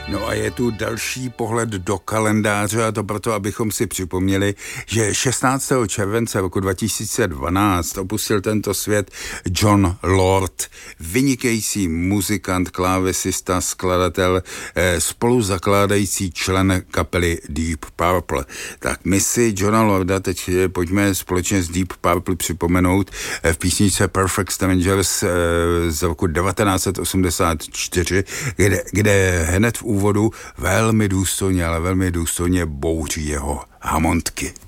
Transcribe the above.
No a je tu další pohled do kalendáře, a to proto, abychom si připomněli, že 16. července roku 2012 opustil tento svět Jon Lord, vynikající muzikant, klávesista, skladatel, spoluzakládající člen kapely Deep Purple. Tak my si Jona Lorda teď pojďme společně s Deep Purple připomenout v písničce Perfect Strangers z roku 1984, kde hned v úvodu velmi důstojně, ale velmi důstojně bouří jeho hamontky.